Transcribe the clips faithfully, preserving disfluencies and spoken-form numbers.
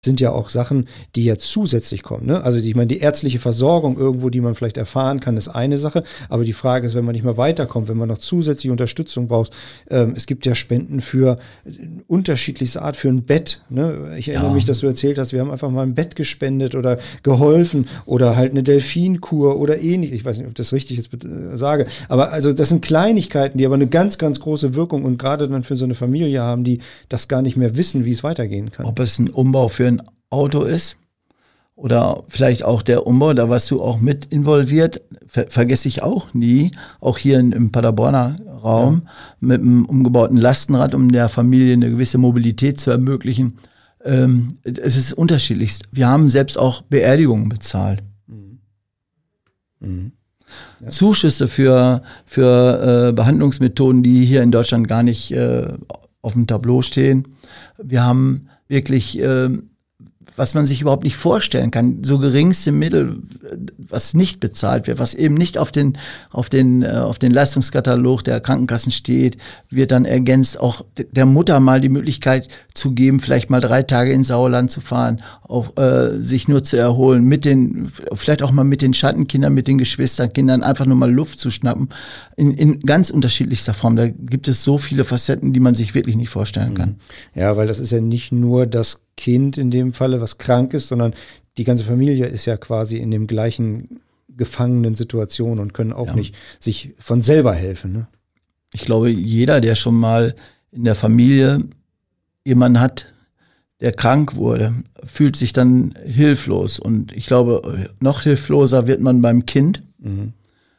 sind ja auch Sachen, die ja zusätzlich kommen. Ne? Also die, ich meine, die ärztliche Versorgung irgendwo, die man vielleicht erfahren kann, ist eine Sache. Aber die Frage ist, wenn man nicht mehr weiterkommt, wenn man noch zusätzliche Unterstützung braucht. Ähm, es gibt ja Spenden für unterschiedlichste Art, für ein Bett. Ne? Ich erinnere ja. mich, dass du erzählt hast, wir haben einfach mal ein Bett gespendet oder geholfen oder halt eine Delfinkur oder ähnlich. Ich weiß nicht, ob ich das richtig jetzt sage. Aber also das sind Kleinigkeiten, die aber eine ganz, ganz große Wirkung und gerade dann für so eine Familie haben, die das gar nicht mehr wissen, wie es weitergehen kann. Ob es ein Umbau für ein Auto ist oder vielleicht auch der Umbau, da warst du auch mit involviert, ver- vergesse ich auch nie, auch hier in, im Paderborner Raum ja. mit einem umgebauten Lastenrad, um der Familie eine gewisse Mobilität zu ermöglichen. Ähm, es ist unterschiedlich. Wir haben selbst auch Beerdigungen bezahlt. Mhm. Mhm. Ja. Zuschüsse für, für äh, Behandlungsmethoden, die hier in Deutschland gar nicht äh, auf dem Tableau stehen. Wir haben wirklich, äh, was man sich überhaupt nicht vorstellen kann, so geringste Mittel, was nicht bezahlt wird, was eben nicht auf den, auf den, äh, auf den Leistungskatalog der Krankenkassen steht, wird dann ergänzt, auch der Mutter mal die Möglichkeit zu geben, vielleicht mal drei Tage ins Sauerland zu fahren, auf, äh, sich nur zu erholen, mit den, vielleicht auch mal mit den Schattenkindern, mit den Geschwisterkindern, einfach nur mal Luft zu schnappen, in, in ganz unterschiedlichster Form. Da gibt es so viele Facetten, die man sich wirklich nicht vorstellen kann. Ja, weil das ist ja nicht nur das Kind in dem Falle, was krank ist, sondern die ganze Familie ist ja quasi in dem gleichen gefangenen Situation und können auch ja. nicht sich von selber helfen. Ne? Ich glaube, jeder, der schon mal in der Familie jemanden hat, der krank wurde, fühlt sich dann hilflos. Und ich glaube, noch hilfloser wird man beim Kind. Mhm.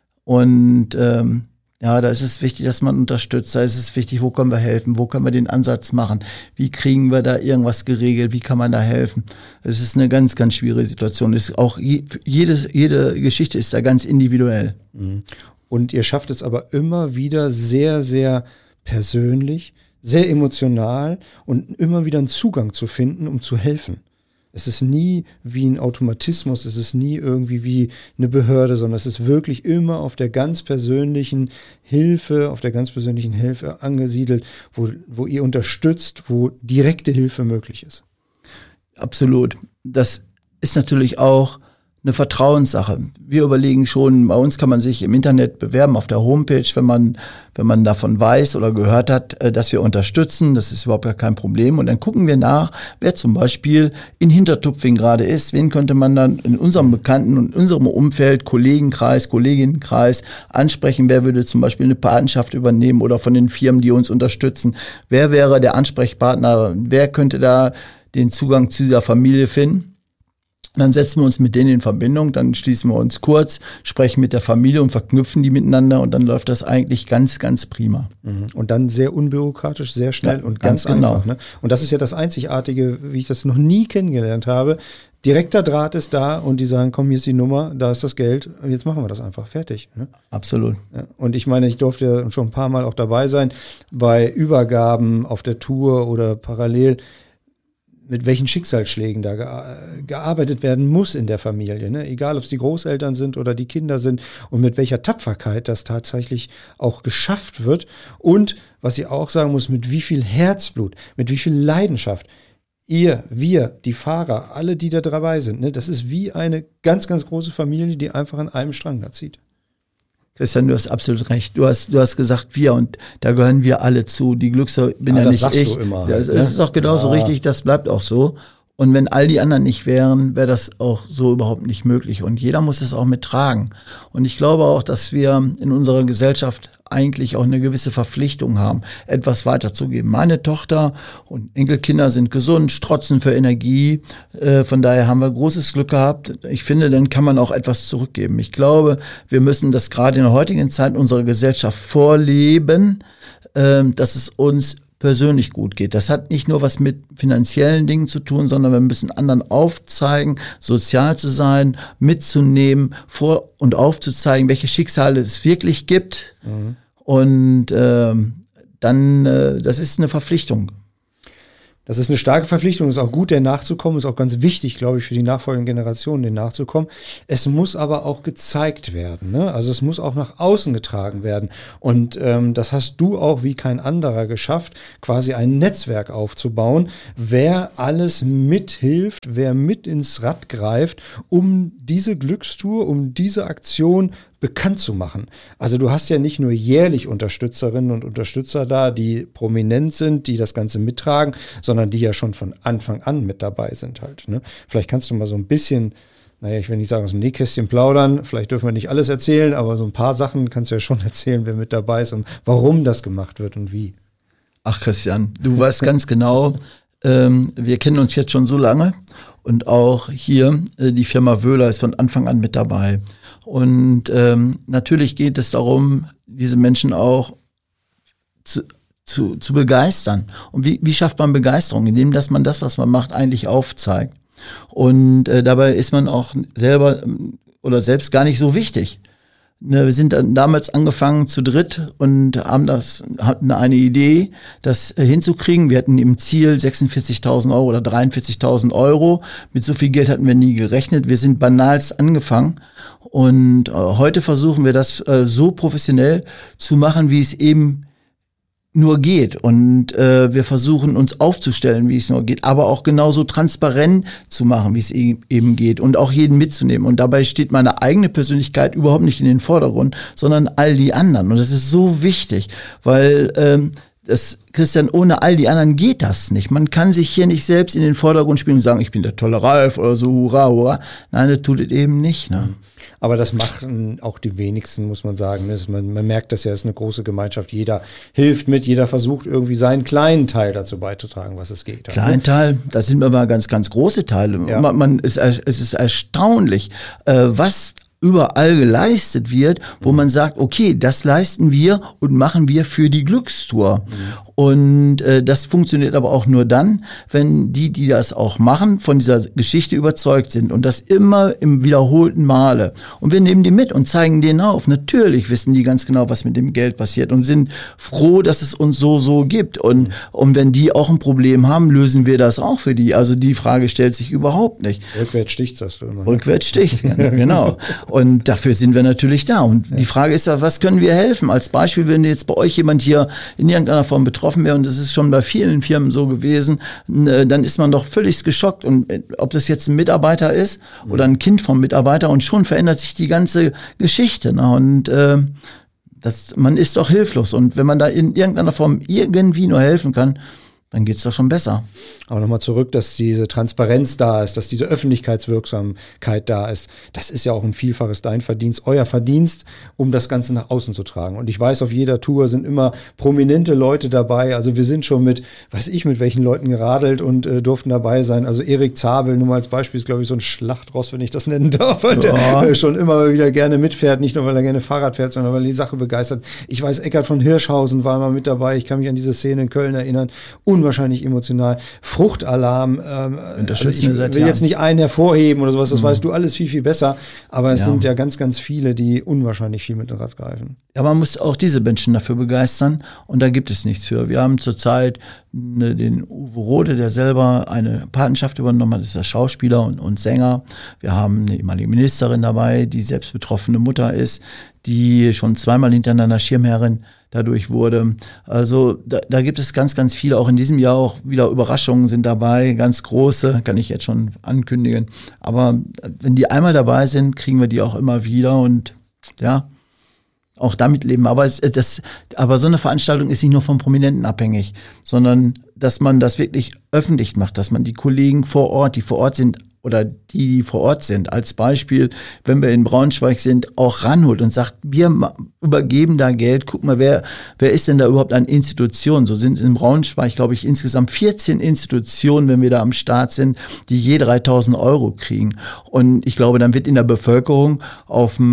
Und ähm, ja, da ist es wichtig, dass man unterstützt. Da ist es wichtig, wo können wir helfen, wo können wir den Ansatz machen, wie kriegen wir da irgendwas geregelt, wie kann man da helfen. Es ist eine ganz, ganz schwierige Situation. Es ist auch je, jedes, jede Geschichte ist da ganz individuell. Und ihr schafft es aber immer wieder sehr, sehr persönlich, sehr emotional und immer wieder einen Zugang zu finden, um zu helfen. Es ist nie wie ein Automatismus, es ist nie irgendwie wie eine Behörde, sondern es ist wirklich immer auf der ganz persönlichen Hilfe, auf der ganz persönlichen Hilfe angesiedelt, wo, wo ihr unterstützt, wo direkte Hilfe möglich ist. Absolut. Das ist natürlich auch eine Vertrauenssache. Wir überlegen schon, bei uns kann man sich im Internet bewerben auf der Homepage, wenn man, wenn man davon weiß oder gehört hat, dass wir unterstützen. Das ist überhaupt gar kein Problem. Und dann gucken wir nach, wer zum Beispiel in Hintertupfing gerade ist. Wen könnte man dann in unserem Bekannten- und in unserem Umfeld, Kollegenkreis, Kolleginnenkreis ansprechen? Wer würde zum Beispiel eine Patenschaft übernehmen oder von den Firmen, die uns unterstützen? Wer wäre der Ansprechpartner? Wer könnte da den Zugang zu dieser Familie finden? Dann setzen wir uns mit denen in Verbindung, dann schließen wir uns kurz, sprechen mit der Familie und verknüpfen die miteinander und dann läuft das eigentlich ganz, ganz prima. Und dann sehr unbürokratisch, sehr schnell ja, und ganz, ganz genau. einfach. Ne? Und das ist ja das Einzigartige, wie ich das noch nie kennengelernt habe. Direkter Draht ist da und die sagen, komm, hier ist die Nummer, da ist das Geld, jetzt machen wir das einfach, fertig. Ne? Absolut. Ja, und ich meine, ich durfte ja schon ein paar Mal auch dabei sein, bei Übergaben auf der Tour oder parallel, mit welchen Schicksalsschlägen da ge- gearbeitet werden muss in der Familie. Ne? Egal, ob es die Großeltern sind oder die Kinder sind und mit welcher Tapferkeit das tatsächlich auch geschafft wird. Und, was ich auch sagen muss, mit wie viel Herzblut, mit wie viel Leidenschaft ihr, wir, die Fahrer, alle, die da dabei sind, ne? Das ist wie eine ganz, ganz große Familie, die einfach an einem Strang da zieht. Christian, du hast absolut recht. Du hast, du hast gesagt, wir, und da gehören wir alle zu. Die Glückser bin ja, ja das nicht ich. Du immer, das, ne? das ist auch genauso ja. richtig, das bleibt auch so. Und wenn all die anderen nicht wären, wäre das auch so überhaupt nicht möglich. Und jeder muss es auch mittragen. Und ich glaube auch, dass wir in unserer Gesellschaft eigentlich auch eine gewisse Verpflichtung haben, etwas weiterzugeben. Meine Tochter und Enkelkinder sind gesund, strotzen für Energie. Äh, von daher haben wir großes Glück gehabt. Ich finde, dann kann man auch etwas zurückgeben. Ich glaube, wir müssen das gerade in der heutigen Zeit unserer Gesellschaft vorleben, äh, dass es uns persönlich gut geht. Das hat nicht nur was mit finanziellen Dingen zu tun, sondern wir müssen anderen aufzeigen, sozial zu sein, mitzunehmen, vor und aufzuzeigen, welche Schicksale es wirklich gibt. Mhm. Und ähm, dann, äh, das ist eine Verpflichtung. Das ist eine starke Verpflichtung, ist auch gut, der nachzukommen, ist auch ganz wichtig, glaube ich, für die nachfolgenden Generationen, den nachzukommen. Es muss aber auch gezeigt werden, ne? Also es muss auch nach außen getragen werden. Und ähm, das hast du auch wie kein anderer geschafft, quasi ein Netzwerk aufzubauen, wer alles mithilft, wer mit ins Rad greift, um diese Glückstour, um diese Aktion bekannt zu machen. Also du hast ja nicht nur jährlich Unterstützerinnen und Unterstützer da, die prominent sind, die das Ganze mittragen, sondern die ja schon von Anfang an mit dabei sind halt. Ne? Vielleicht kannst du mal so ein bisschen, naja, ich will nicht sagen aus dem Nähkästchen plaudern, vielleicht dürfen wir nicht alles erzählen, aber so ein paar Sachen kannst du ja schon erzählen, wer mit dabei ist und warum das gemacht wird und wie. Ach Christian, du weißt ganz genau, ähm, wir kennen uns jetzt schon so lange und auch hier äh, die Firma Wöhler ist von Anfang an mit dabei. Und ähm, natürlich geht es darum, diese Menschen auch zu, zu, zu begeistern. Und wie, wie schafft man Begeisterung? Indem, dass man das, was man macht, eigentlich aufzeigt. Und äh, dabei ist man auch selber oder selbst gar nicht so wichtig. Ne, wir sind dann damals angefangen zu dritt und haben das, hatten eine Idee, das hinzukriegen. Wir hatten im Ziel sechsundvierzigtausend Euro oder dreiundvierzigtausend Euro. Mit so viel Geld hatten wir nie gerechnet. Wir sind banalst angefangen. Und äh, heute versuchen wir das äh, so professionell zu machen, wie es eben nur geht. Und äh, wir versuchen uns aufzustellen, wie es nur geht, aber auch genauso transparent zu machen, wie es e- eben geht und auch jeden mitzunehmen. Und dabei steht meine eigene Persönlichkeit überhaupt nicht in den Vordergrund, sondern all die anderen. Und das ist so wichtig, weil ähm, das, Christian, ohne all die anderen geht das nicht. Man kann sich hier nicht selbst in den Vordergrund spielen und sagen, ich bin der tolle Ralf oder so, hurra, hurra. Nein, das tut es eben nicht. Ne? Aber das machen auch die wenigsten, muss man sagen. Man, man merkt das ja, es ist eine große Gemeinschaft. Jeder hilft mit, jeder versucht irgendwie seinen kleinen Teil dazu beizutragen, was es geht. Kleinen Teil, das sind aber ganz, ganz große Teile. Ja. Man, man ist, es ist erstaunlich, äh, was überall geleistet wird, wo mhm. man sagt, okay, das leisten wir und machen wir für die Glückstour. Mhm. Und äh, das funktioniert aber auch nur dann, wenn die, die das auch machen, von dieser Geschichte überzeugt sind und das immer im wiederholten Male. Und wir nehmen die mit und zeigen denen auf. Natürlich wissen die ganz genau, was mit dem Geld passiert und sind froh, dass es uns so, so gibt. Und, und wenn die auch ein Problem haben, lösen wir das auch für die. Also die Frage stellt sich überhaupt nicht. Rückwärts sticht, sagst du immer. Rückwärts sticht, genau. Und dafür sind wir natürlich da. Und ja. die Frage ist ja, was können wir helfen? Als Beispiel, wenn jetzt bei euch jemand hier in irgendeiner Form betroffen wäre, und das ist schon bei vielen Firmen so gewesen, dann ist man doch völlig geschockt. Und ob das jetzt ein Mitarbeiter ist oder ein Kind vom Mitarbeiter, und schon verändert sich die ganze Geschichte. Ne? Und äh, das, man ist doch hilflos. Und wenn man da in irgendeiner Form irgendwie nur helfen kann, dann geht's doch schon besser. Aber nochmal zurück, dass diese Transparenz da ist, dass diese Öffentlichkeitswirksamkeit da ist. Das ist ja auch ein Vielfaches dein Verdienst, euer Verdienst, um das Ganze nach außen zu tragen. Und ich weiß, auf jeder Tour sind immer prominente Leute dabei. Also wir sind schon mit, weiß ich, mit welchen Leuten geradelt und äh, durften dabei sein. Also Erik Zabel, nur mal als Beispiel, ist, glaube ich, so ein Schlachtross, wenn ich das nennen darf, ja. der äh, schon immer wieder gerne mitfährt. Nicht nur, weil er gerne Fahrrad fährt, sondern weil er die Sache begeistert. Ich weiß, Eckart von Hirschhausen war mal mit dabei. Ich kann mich an diese Szene in Köln erinnern. Unwahrscheinlich emotional. Fruchtalarm. Ähm, also ich will jetzt nicht einen hervorheben oder sowas, das mhm. weißt du alles viel, viel besser. Aber es ja. sind ja ganz, ganz viele, die unwahrscheinlich viel mit ins Rad greifen. Ja, man muss auch diese Menschen dafür begeistern und da gibt es nichts für. Wir haben zurzeit ne, den Uwe Rode, der selber eine Patenschaft übernommen hat, das ist der Schauspieler und, und Sänger. Wir haben eine ehemalige Ministerin dabei, die selbst betroffene Mutter ist, die schon zweimal hintereinander Schirmherrin dadurch wurde. Also da, da gibt es ganz, ganz viele, auch in diesem Jahr auch wieder Überraschungen sind dabei, ganz große, kann ich jetzt schon ankündigen. Aber wenn die einmal dabei sind, kriegen wir die auch immer wieder und ja, auch damit leben. Aber, es, das, aber so eine Veranstaltung ist nicht nur vom Prominenten abhängig, sondern dass man das wirklich öffentlich macht, dass man die Kollegen vor Ort, die vor Ort sind, oder die, die vor Ort sind, als Beispiel, wenn wir in Braunschweig sind, auch ranholt und sagt, wir übergeben da Geld, guck mal, wer wer ist denn da überhaupt an Institutionen? So sind in Braunschweig, glaube ich, insgesamt vierzehn Institutionen, wenn wir da am Start sind, die je dreitausend Euro kriegen. Und ich glaube, dann wird in der Bevölkerung auf dem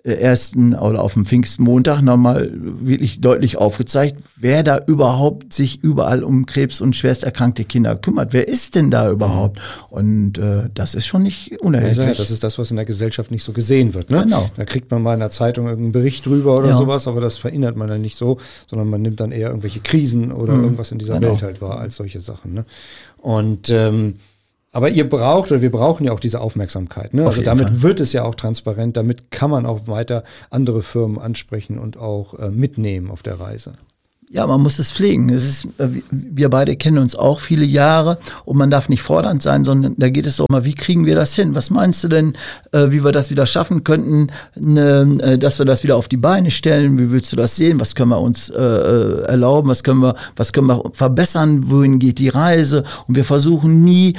ersten oder auf dem Pfingstmontag nochmal wirklich deutlich aufgezeigt, wer da überhaupt sich überall um Krebs und schwerst erkrankte Kinder kümmert. Wer ist denn da überhaupt? Und äh, das ist schon nicht unerheblich. Ja, das ist das, was in der Gesellschaft nicht so gesehen wird. Ne? Genau. Da kriegt man mal in der Zeitung irgendeinen Bericht drüber oder ja. sowas, aber das verinnert man dann nicht so, sondern man nimmt dann eher irgendwelche Krisen oder mhm. irgendwas in dieser genau. Welt halt wahr als solche Sachen. Ne? Und ähm, aber ihr braucht, oder wir brauchen ja auch diese Aufmerksamkeit. Ne? Also damit Fall. wird es ja auch transparent, damit kann man auch weiter andere Firmen ansprechen und auch äh, mitnehmen auf der Reise. Ja, man muss es pflegen. Es ist, wir beide kennen uns auch viele Jahre und man darf nicht fordernd sein, sondern da geht es auch mal, wie kriegen wir das hin? Was meinst du denn, wie wir das wieder schaffen könnten, dass wir das wieder auf die Beine stellen? Wie willst du das sehen? Was können wir uns erlauben? Was können wir, was können wir verbessern? Wohin geht die Reise? Und wir versuchen nie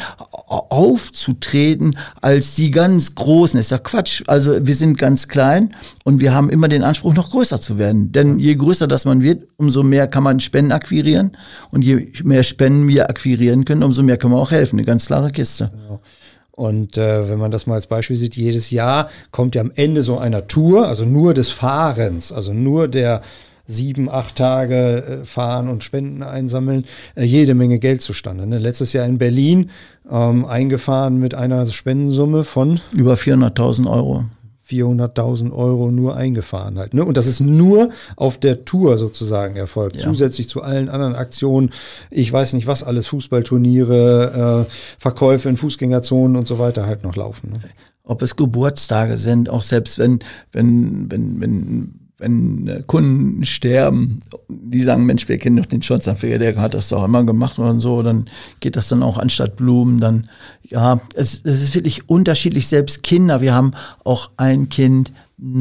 aufzutreten als die ganz Großen. Ist ja Quatsch. Also wir sind ganz klein und wir haben immer den Anspruch, noch größer zu werden. Denn je größer das man wird, umso mehr kann man Spenden akquirieren und je mehr Spenden wir akquirieren können, umso mehr können wir auch helfen. Eine ganz klare Kiste. Genau. Und äh, wenn man das mal als Beispiel sieht, jedes Jahr kommt ja am Ende so einer Tour, also nur des Fahrens, also nur der sieben, acht Tage äh, fahren und Spenden einsammeln, äh, jede Menge Geld zustande. Ne? Letztes Jahr in Berlin ähm, eingefahren mit einer Spendensumme von über vierhunderttausend Euro. vierhunderttausend Euro nur eingefahren halt. Ne? Und das ist nur auf der Tour sozusagen erfolgt. Ja. Zusätzlich zu allen anderen Aktionen, ich weiß nicht was alles, Fußballturniere, äh, Verkäufe in Fußgängerzonen und so weiter halt noch laufen. Ne? Ob es Geburtstage sind, auch selbst wenn, wenn, wenn, wenn wenn Kunden sterben, die sagen, Mensch, wir kennen doch den Schornsteinfeger, der hat das doch immer gemacht und so, dann geht das dann auch anstatt Blumen, dann, ja, es, es ist wirklich unterschiedlich, selbst Kinder, wir haben auch ein Kind,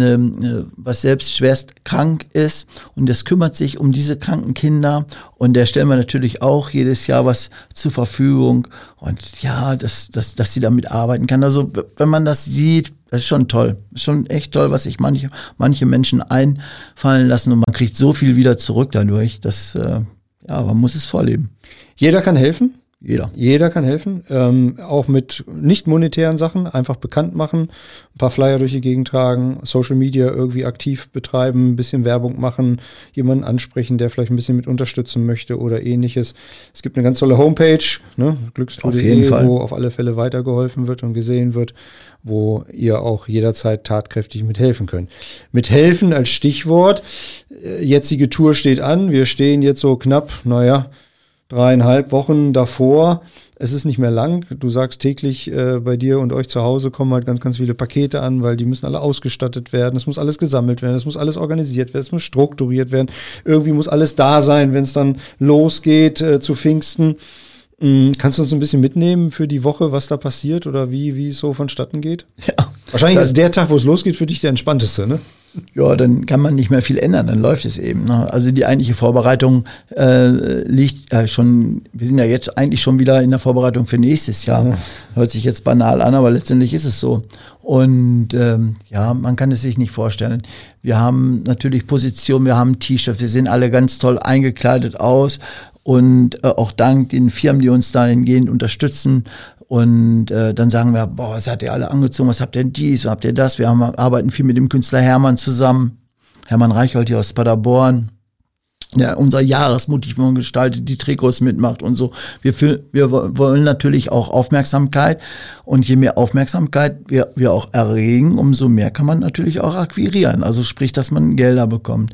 ne, was selbst schwerst krank ist und das kümmert sich um diese kranken Kinder und der stellen wir natürlich auch jedes Jahr was zur Verfügung und ja, dass, dass, dass sie damit arbeiten kann. Also wenn man das sieht, das ist schon toll. Das ist schon echt toll, was sich manche, manche Menschen einfallen lassen und man kriegt so viel wieder zurück dadurch, dass, äh, ja, man muss es vorleben. Jeder kann helfen? Jeder. Jeder kann helfen, ähm, auch mit nicht monetären Sachen, einfach bekannt machen, ein paar Flyer durch die Gegend tragen, Social Media irgendwie aktiv betreiben, ein bisschen Werbung machen, jemanden ansprechen, der vielleicht ein bisschen mit unterstützen möchte oder ähnliches. Es gibt eine ganz tolle Homepage, ne, glückstour punkt de, wo auf alle Fälle weitergeholfen wird und gesehen wird, wo ihr auch jederzeit tatkräftig mithelfen könnt. Mithelfen als Stichwort, jetzige Tour steht an, wir stehen jetzt so knapp, naja, dreieinhalb Wochen davor. Es ist nicht mehr lang. Du sagst täglich, äh, bei dir und euch zu Hause kommen halt ganz, ganz viele Pakete an, weil die müssen alle ausgestattet werden. Es muss alles gesammelt werden. Es muss alles organisiert werden. Es muss strukturiert werden. Irgendwie muss alles da sein, wenn es dann losgeht äh, zu Pfingsten. Mhm. Kannst du uns ein bisschen mitnehmen für die Woche, was da passiert oder wie, wie es so vonstatten geht? Ja. Wahrscheinlich ist der Tag, wo es losgeht, für dich der entspannteste, ne? Ja, dann kann man nicht mehr viel ändern, dann läuft es eben. Ne? Also die eigentliche Vorbereitung äh, liegt äh, schon, wir sind ja jetzt eigentlich schon wieder in der Vorbereitung für nächstes Jahr. Ja. Hört sich jetzt banal an, aber letztendlich ist es so. Und ähm, ja, man kann es sich nicht vorstellen. Wir haben natürlich Position, wir haben T-Shirt, wir sehen alle ganz toll eingekleidet aus und äh, auch dank den Firmen, die uns dahingehend unterstützen. Und äh, dann sagen wir, boah, was habt ihr alle angezogen, was habt ihr dies, was habt ihr das? Wir haben, arbeiten viel mit dem Künstler Hermann zusammen, Hermann Reichhold hier aus Paderborn, der unser Jahresmotivation gestaltet, die Trikots mitmacht und so. Wir, wir wollen natürlich auch Aufmerksamkeit und je mehr Aufmerksamkeit wir, wir auch erregen, umso mehr kann man natürlich auch akquirieren, also sprich, dass man Gelder bekommt.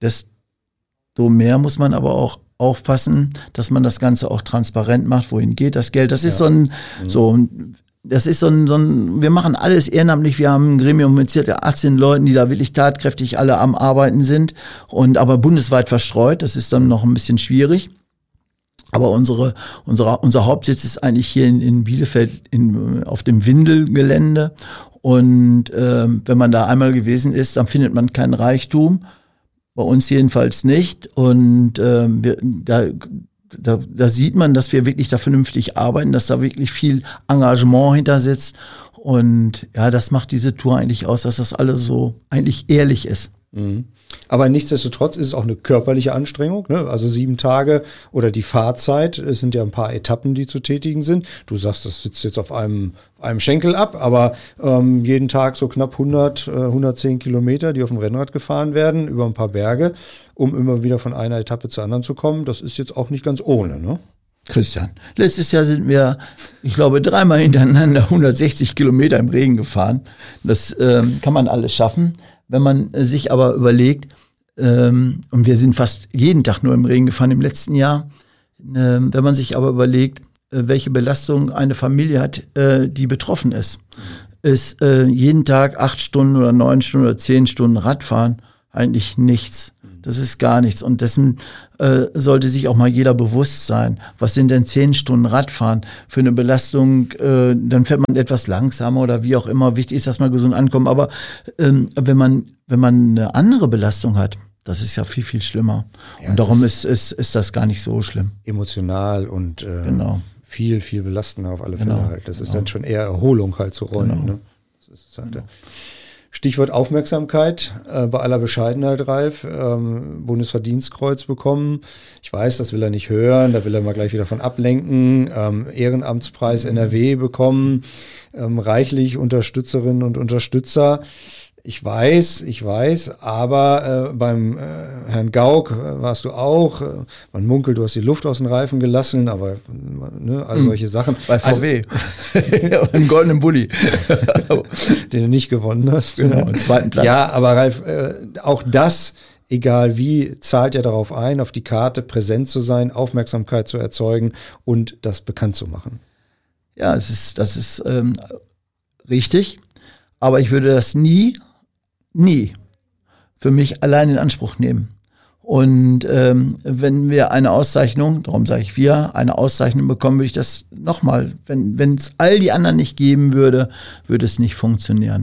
Desto mehr muss man aber auch aufpassen, dass man das Ganze auch transparent macht, wohin geht das Geld. Das ist ja so ein, so das ist so ein, so ein, wir machen alles ehrenamtlich. Wir haben ein Gremium mit circa achtzehn Leuten, die da wirklich tatkräftig alle am Arbeiten sind und aber bundesweit verstreut. Das ist dann noch ein bisschen schwierig. Aber unsere, unsere, unser Hauptsitz ist eigentlich hier in, in Bielefeld in, auf dem Windelgelände. Und ähm, wenn man da einmal gewesen ist, dann findet man keinen Reichtum. Bei uns jedenfalls nicht. Und ähm, wir, da, da, da sieht man, dass wir wirklich da vernünftig arbeiten, dass da wirklich viel Engagement hinter sitzt. Und ja, das macht diese Tour eigentlich aus, dass das alles so eigentlich ehrlich ist. Mhm. Aber nichtsdestotrotz ist es auch eine körperliche Anstrengung, ne? Also sieben Tage oder die Fahrzeit, es sind ja ein paar Etappen, die zu tätigen sind. Du sagst, das sitzt jetzt auf einem, einem Schenkel ab, aber ähm, jeden Tag so knapp hundert, äh, hundertzehn Kilometer, die auf dem Rennrad gefahren werden, über ein paar Berge, um immer wieder von einer Etappe zur anderen zu kommen. Das ist jetzt auch nicht ganz ohne, ne? Christian, letztes Jahr sind wir, ich glaube, dreimal hintereinander hundertsechzig Kilometer im Regen gefahren. Das ähm, kann man alles schaffen. Wenn man sich aber überlegt, ähm, und wir sind fast jeden Tag nur im Regen gefahren im letzten Jahr, ähm, wenn man sich aber überlegt, äh, welche Belastung eine Familie hat, äh, die betroffen ist, mhm. ist äh, jeden Tag acht Stunden oder neun Stunden oder zehn Stunden Radfahren eigentlich nichts. Das ist gar nichts. Und dessen äh, sollte sich auch mal jeder bewusst sein. Was sind denn zehn Stunden Radfahren für eine Belastung? Äh, dann fährt man etwas langsamer oder wie auch immer. Wichtig ist, dass man gesund ankommt. Aber ähm, wenn man wenn man eine andere Belastung hat, das ist ja viel, viel schlimmer. Ja, und darum ist, ist, ist das gar nicht so schlimm. Emotional und äh, genau. viel, viel belastender auf alle Fälle genau. halt. Das genau. ist dann schon eher Erholung halt zu rollen. Genau. Ne? Das ist halt genau. Stichwort Aufmerksamkeit, äh, bei aller Bescheidenheit, Ralf, ähm, Bundesverdienstkreuz bekommen. Ich weiß, das will er nicht hören, da will er mal gleich wieder von ablenken. Ähm, Ehrenamtspreis N R W bekommen, ähm, reichlich Unterstützerinnen und Unterstützer. Ich weiß, ich weiß, aber äh, beim äh, Herrn Gauck äh, warst du auch. Äh, man munkelt, du hast die Luft aus den Reifen gelassen, aber ne, all solche Sachen. Bei V W. Also, im goldenen Bulli. Den du nicht gewonnen hast. Genau, im zweiten Platz. Ja, aber Ralf, äh, auch das, egal wie, zahlt ja darauf ein, auf die Karte präsent zu sein, Aufmerksamkeit zu erzeugen und das bekannt zu machen. Ja, es ist, das ist ähm, richtig, aber ich würde das nie nie für mich allein in Anspruch nehmen. Und ähm, wenn wir eine Auszeichnung, darum sage ich wir, eine Auszeichnung bekommen, würde ich das nochmal, wenn wenn es all die anderen nicht geben würde, würde es nicht funktionieren.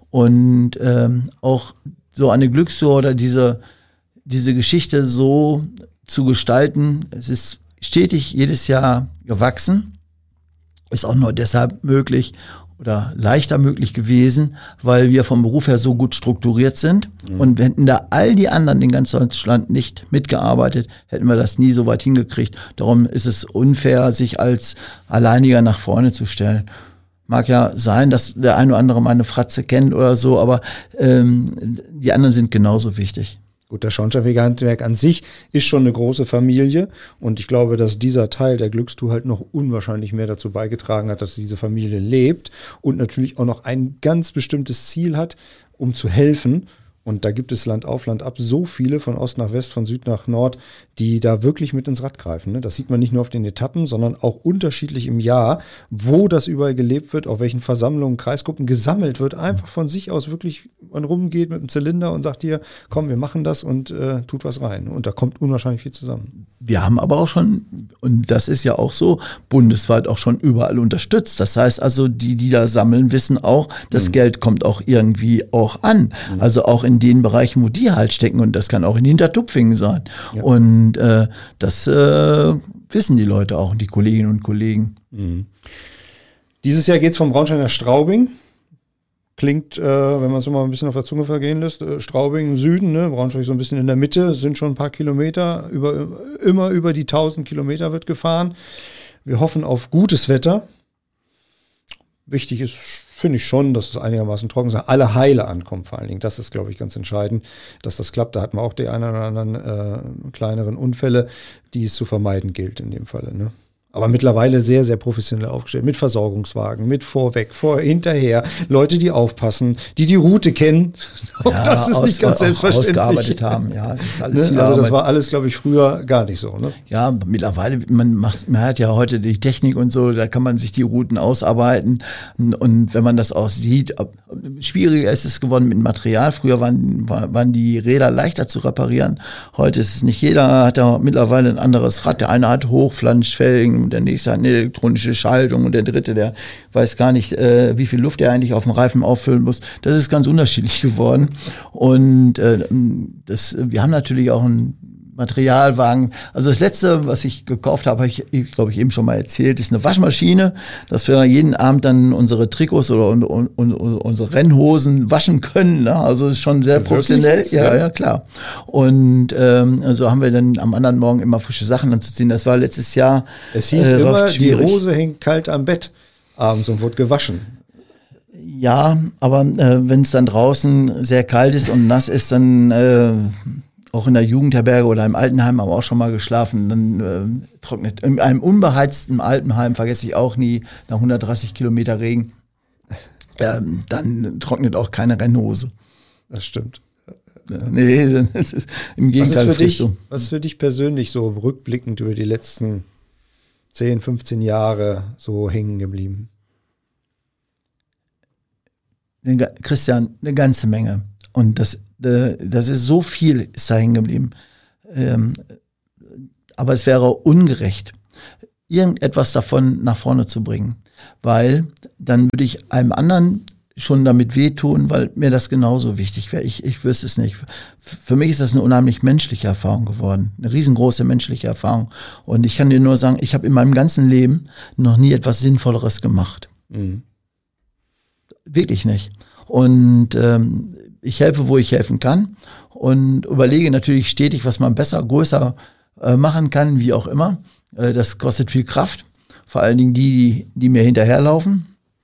Und ähm, auch so eine Glückstour oder diese, diese Geschichte so zu gestalten, es ist stetig jedes Jahr gewachsen, ist auch nur deshalb möglich, oder leichter möglich gewesen, weil wir vom Beruf her so gut strukturiert sind. Mhm. Und hätten da all die anderen in ganz Deutschland nicht mitgearbeitet, hätten wir das nie so weit hingekriegt. Darum ist es unfair, sich als Alleiniger nach vorne zu stellen. Mag ja sein, dass der eine oder andere meine Fratze kennt oder so, aber ähm, die anderen sind genauso wichtig. Gut, das Schornsteinfegerhandwerk an sich ist schon eine große Familie und ich glaube, dass dieser Teil der Glückstour halt noch unwahrscheinlich mehr dazu beigetragen hat, dass diese Familie lebt und natürlich auch noch ein ganz bestimmtes Ziel hat, um zu helfen. Und da gibt es Land auf, Land ab so viele, von Ost nach West, von Süd nach Nord, die da wirklich mit ins Rad greifen. Ne? Das sieht man nicht nur auf den Etappen, sondern auch unterschiedlich im Jahr, wo das überall gelebt wird, auf welchen Versammlungen, Kreisgruppen gesammelt wird, einfach von sich aus wirklich man rumgeht mit dem Zylinder und sagt hier, komm, wir machen das und äh, tut was rein. Und da kommt unwahrscheinlich viel zusammen. Wir haben aber auch schon, und das ist ja auch so, bundesweit auch schon überall unterstützt. Das heißt also, die, die da sammeln, wissen auch, das mhm. Geld kommt auch irgendwie auch an. Mhm. Also auch in den Bereichen, wo die halt stecken. Und das kann auch in Hintertupfingen sein. Ja. Und äh, das äh, wissen die Leute auch, die Kolleginnen und Kollegen. Mhm. Dieses Jahr geht es vom Braunstein nach Straubing. Klingt, äh, wenn man es mal ein bisschen auf der Zunge vergehen lässt, äh, Straubing im Süden, ne, Braunschweig so ein bisschen in der Mitte, sind schon ein paar Kilometer, über, immer über die tausend Kilometer wird gefahren. Wir hoffen auf gutes Wetter. Wichtig ist, finde ich schon, dass es einigermaßen trocken ist, alle heile ankommen vor allen Dingen. Das ist, glaube ich, ganz entscheidend, dass das klappt. Da hatten wir auch die einen oder anderen äh, kleineren Unfälle, die es zu vermeiden gilt in dem Falle, ne? Aber mittlerweile sehr, sehr professionell aufgestellt, mit Versorgungswagen, mit vorweg, vor, hinterher, Leute, die aufpassen, die die Route kennen. Ja, das ist aus, nicht ganz selbstverständlich. Ausgearbeitet haben, ja, es ist alles ne? Also das war alles, glaube ich, früher gar nicht so, ne? Ja, mittlerweile, man macht, man hat ja heute die Technik und so, da kann man sich die Routen ausarbeiten. Und, und wenn man das auch sieht, schwieriger ist es geworden mit Material. Früher waren, waren die Räder leichter zu reparieren. Heute ist es nicht jeder, hat ja mittlerweile ein anderes Rad. Der eine hat Hochflanschfelgen, der nächste hat eine elektronische Schaltung und der dritte, der weiß gar nicht, äh, wie viel Luft er eigentlich auf dem Reifen auffüllen muss. Das ist ganz unterschiedlich geworden. Und äh, das, wir haben natürlich auch ein Materialwagen. Also das Letzte, was ich gekauft habe, habe ich, ich glaube ich, eben schon mal erzählt, ist eine Waschmaschine, dass wir jeden Abend dann unsere Trikots oder un, un, un, unsere Rennhosen waschen können. Ne? Also ist schon sehr professionell. Wirklich? Ja, ja, klar. Und ähm, also haben wir dann am anderen Morgen immer frische Sachen anzuziehen. Das war letztes Jahr. Es hieß äh, immer, die schwierig. Hose hängt kalt am Bett abends und wurde gewaschen. Ja, aber äh, wenn es dann draußen sehr kalt ist und nass ist, dann äh, auch in der Jugendherberge oder im Altenheim haben wir auch schon mal geschlafen, dann äh, trocknet. In einem unbeheizten Altenheim, vergesse ich auch nie, nach hundertdreißig Kilometer Regen, äh, dann trocknet auch keine Rennhose. Das stimmt. Ja, nee, das ist im Gegenteil. Was ist, für dich, du. was ist für dich persönlich so rückblickend über die letzten zehn, fünfzehn Jahre so hängen geblieben? Christian, eine ganze Menge. Und das, das ist so viel, ist da hängen geblieben. Ähm, aber es wäre ungerecht, irgendetwas davon nach vorne zu bringen. Weil dann würde ich einem anderen schon damit wehtun, weil mir das genauso wichtig wäre. Ich, ich wüsste es nicht. Für mich ist das eine unheimlich menschliche Erfahrung geworden. Eine riesengroße menschliche Erfahrung. Und ich kann dir nur sagen, ich habe in meinem ganzen Leben noch nie etwas Sinnvolleres gemacht. Mhm. Wirklich nicht. Und ähm, ich helfe, wo ich helfen kann und überlege natürlich stetig, was man besser, größer äh, machen kann, wie auch immer. Äh, das kostet viel Kraft, vor allen Dingen die, die mir hinterherlaufen.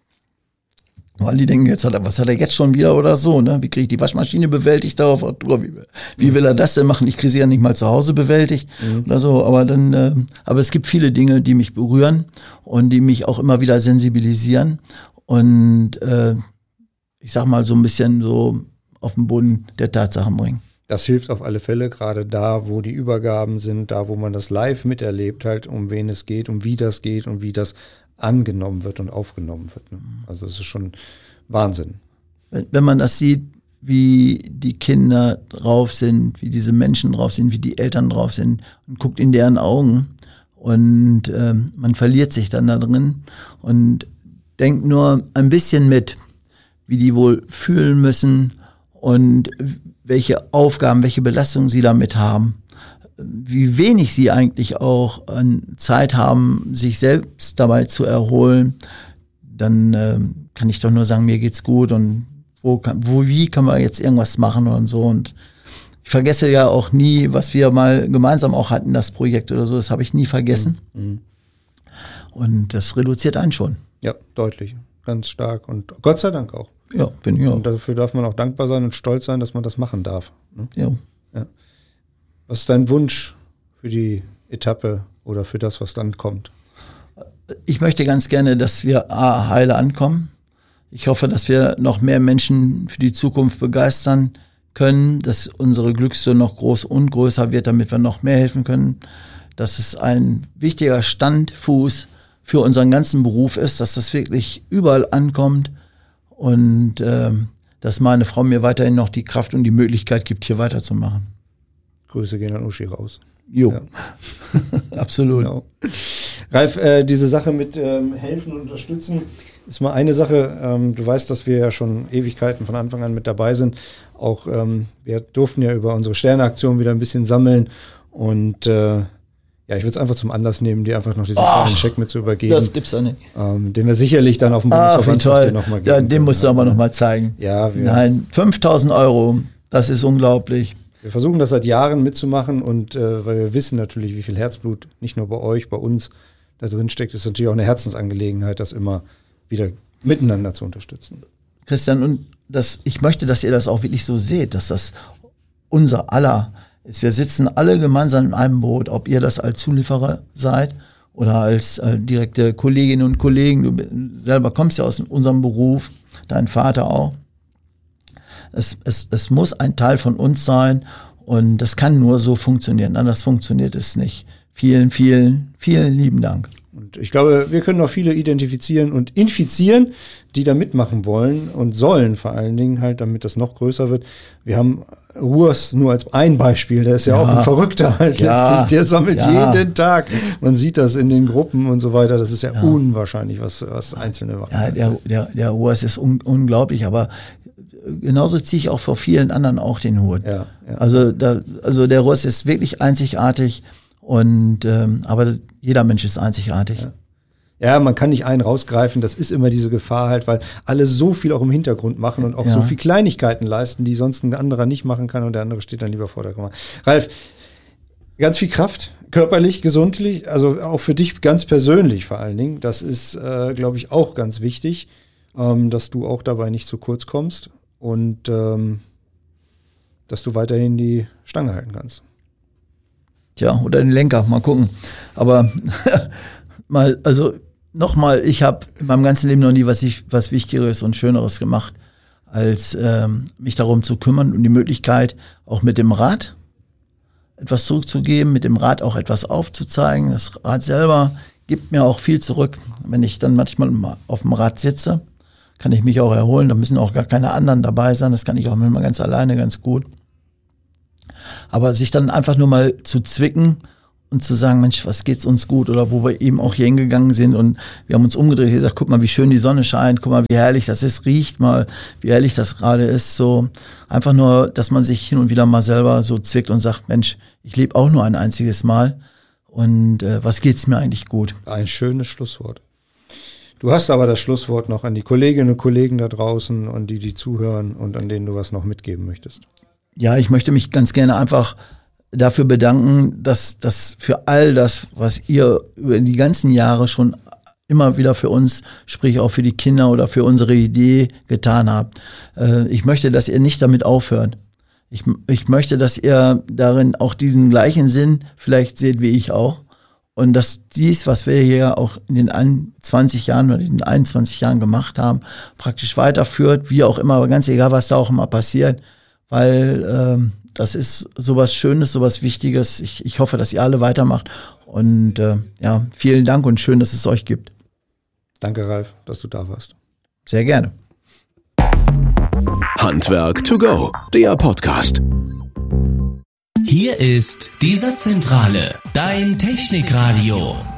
Weil die denken, jetzt hat er, was hat er jetzt schon wieder oder so, ne? Wie kriege ich die Waschmaschine bewältigt darauf? Wie, wie will er das denn machen? Ich kriege sie ja nicht mal zu Hause bewältigt mhm. oder so. Aber dann, äh, aber es gibt viele Dinge, die mich berühren und die mich auch immer wieder sensibilisieren. Und äh, ich sag mal so ein bisschen so auf den Boden der Tatsachen bringen. Das hilft auf alle Fälle, gerade da, wo die Übergaben sind, da, wo man das live miterlebt, halt, um wen es geht, um wie das geht und wie das angenommen wird und aufgenommen wird. Ne? Also es ist schon Wahnsinn. Wenn man das sieht, wie die Kinder drauf sind, wie diese Menschen drauf sind, wie die Eltern drauf sind und guckt in deren Augen und äh, man verliert sich dann da drin und denkt nur ein bisschen mit, wie die wohl fühlen müssen und welche Aufgaben, welche Belastungen sie damit haben. Wie wenig sie eigentlich auch an Zeit haben, sich selbst dabei zu erholen, dann äh, kann ich doch nur sagen, mir geht's gut und wo, kann, wo, wie kann man jetzt irgendwas machen und so. Und ich vergesse ja auch nie, was wir mal gemeinsam auch hatten, das Projekt oder so, das habe ich nie vergessen. Mhm. Und das reduziert einen schon. Ja, deutlich, ganz stark und Gott sei Dank auch. Ja, bin ich auch. Und dafür darf man auch dankbar sein und stolz sein, dass man das machen darf. Ne? Ja. Ja. Was ist dein Wunsch für die Etappe oder für das, was dann kommt? Ich möchte ganz gerne, dass wir A, heile ankommen. Ich hoffe, dass wir noch mehr Menschen für die Zukunft begeistern können, dass unsere Glücksstunde noch groß und größer wird, damit wir noch mehr helfen können. Dass es ein wichtiger Standfuß für unseren ganzen Beruf ist, dass das wirklich überall ankommt und äh, dass meine Frau mir weiterhin noch die Kraft und die Möglichkeit gibt, hier weiterzumachen. Grüße gehen an Uschi raus. Jo, ja. Absolut. Genau. Ralf, äh, diese Sache mit ähm, helfen und unterstützen ist mal eine Sache. Ähm, du weißt, dass wir ja schon Ewigkeiten von Anfang an mit dabei sind. Auch ähm, wir durften ja über unsere Sterneaktion wieder ein bisschen sammeln und äh, ja, ich würde es einfach zum Anlass nehmen, dir einfach noch diesen kleinen Scheck mit zu übergeben. Das gibt's ja nicht. Ähm, den wir sicherlich dann auf dem Bundesverbandstag dir nochmal geben. Ja, den musst du aber nochmal zeigen. Ja, wir Nein, fünftausend Euro, das ist unglaublich. Wir versuchen das seit Jahren mitzumachen und äh, weil wir wissen natürlich, wie viel Herzblut nicht nur bei euch, bei uns da drin steckt, ist natürlich auch eine Herzensangelegenheit, das immer wieder miteinander zu unterstützen. Christian, und das, ich möchte, dass ihr das auch wirklich so seht, dass das unser aller ist. Wir sitzen alle gemeinsam in einem Boot, ob ihr das als Zulieferer seid oder als äh, direkte Kolleginnen und Kollegen. Du selber kommst ja aus unserem Beruf, dein Vater auch. Es, es, es muss ein Teil von uns sein und das kann nur so funktionieren. Anders funktioniert es nicht. Vielen, vielen, vielen lieben Dank. Und ich glaube, wir können noch viele identifizieren und infizieren, die da mitmachen wollen und sollen vor allen Dingen halt, damit das noch größer wird. Wir haben Urs nur als ein Beispiel, der ist ja, ja auch ein Verrückter halt ja, letztlich. Der sammelt ja. jeden Tag. Man sieht das in den Gruppen und so weiter. Das ist ja, ja. unwahrscheinlich, was, was Einzelne machen. Ja, der, der, der Urs ist un, unglaublich, aber genauso ziehe ich auch vor vielen anderen auch den Hut. Ja, ja. Also, da, also der Russ ist wirklich einzigartig und ähm, aber das, jeder Mensch ist einzigartig. Ja. Ja, man kann nicht einen rausgreifen, das ist immer diese Gefahr halt, weil alle so viel auch im Hintergrund machen und auch ja. so viel Kleinigkeiten leisten, die sonst ein anderer nicht machen kann und der andere steht dann lieber vor der Kamera. Ralf, ganz viel Kraft, körperlich, gesundlich, also auch für dich ganz persönlich vor allen Dingen. Das ist, äh, glaube ich, auch ganz wichtig, ähm, dass du auch dabei nicht zu kurz kommst und ähm, dass du weiterhin die Stange halten kannst. Tja, oder den Lenker, mal gucken. Aber mal, also nochmal, ich habe in meinem ganzen Leben noch nie was, ich, was Wichtigeres und Schöneres gemacht, als ähm, mich darum zu kümmern und die Möglichkeit, auch mit dem Rad etwas zurückzugeben, mit dem Rad auch etwas aufzuzeigen. Das Rad selber gibt mir auch viel zurück. Wenn ich dann manchmal auf dem Rad sitze, kann ich mich auch erholen. Da müssen auch gar keine anderen dabei sein. Das kann ich auch manchmal ganz alleine ganz gut. Aber sich dann einfach nur mal zu zwicken und zu sagen, Mensch, was geht's uns gut? Oder wo wir eben auch hier hingegangen sind und wir haben uns umgedreht und gesagt, guck mal, wie schön die Sonne scheint, guck mal, wie herrlich das ist, riecht mal, wie herrlich das gerade ist. So einfach nur, dass man sich hin und wieder mal selber so zwickt und sagt, Mensch, ich lebe auch nur ein einziges Mal und äh, was geht's mir eigentlich gut? Ein schönes Schlusswort. Du hast aber das Schlusswort noch an die Kolleginnen und Kollegen da draußen und die, die zuhören und an denen du was noch mitgeben möchtest. Ja, ich möchte mich ganz gerne einfach dafür bedanken, dass das für all das, was ihr über die ganzen Jahre schon immer wieder für uns, sprich auch für die Kinder oder für unsere Idee getan habt. Äh, ich möchte, dass ihr nicht damit aufhört. Ich, ich möchte, dass ihr darin auch diesen gleichen Sinn vielleicht seht wie ich auch. Und dass dies, was wir hier auch in den zwanzig Jahren oder in den einundzwanzig Jahren gemacht haben, praktisch weiterführt, wie auch immer, aber ganz egal, was da auch immer passiert, weil ähm, das ist sowas Schönes, sowas Wichtiges. Ich, ich hoffe, dass ihr alle weitermacht. Und äh, ja, vielen Dank und schön, dass es euch gibt. Danke, Ralf, dass du da warst. Sehr gerne. Handwerk to go, der Podcast. Hier ist die Satzzentrale, dein Technikradio.